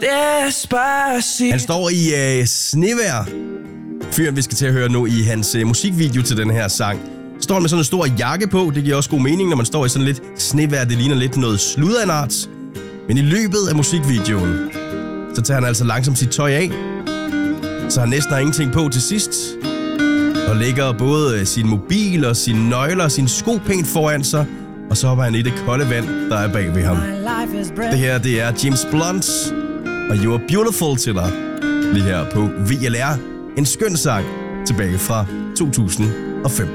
Despacito. Han står i snevejr. Fyren, vi skal til at høre nu i hans musikvideo til den her sang. Står han med sådan en stor jakke på. Det giver også god mening, når man står i sådan lidt snevejr. Det ligner lidt noget slud af en art. Men i løbet af musikvideoen, så tager han altså langsomt sit tøj af. Så han næsten har ingenting på til sidst. Og lægger både sin mobil og sine nøgler og sine sko pænt foran sig. Og så hopper han i det kolde vand, der er bag ved ham. Det her, det er James Blunt og You Are Beautiful til dig. Lige her på VLR. En skøn sang tilbage fra 2005.